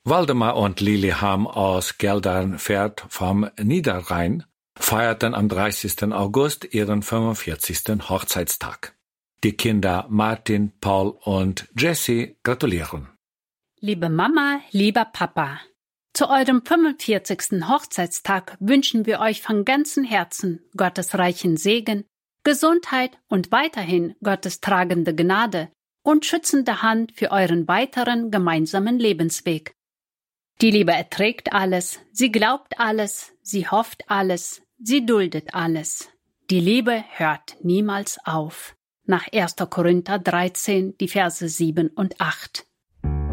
Waldemar und Lilian aus Geldernfeld vom Niederrhein feierten am 30. August ihren 45. Hochzeitstag. Die Kinder Martin, Paul und Jesse gratulieren. Liebe Mama, lieber Papa, zu eurem 45. Hochzeitstag wünschen wir euch von ganzem Herzen Gottes reichen Segen, Gesundheit und weiterhin Gottes tragende Gnade und schützende Hand für euren weiteren gemeinsamen Lebensweg. Die Liebe erträgt alles, sie glaubt alles, sie hofft alles, sie duldet alles. Die Liebe hört niemals auf. Nach 1. Korinther 13, die Verse 7 und 8.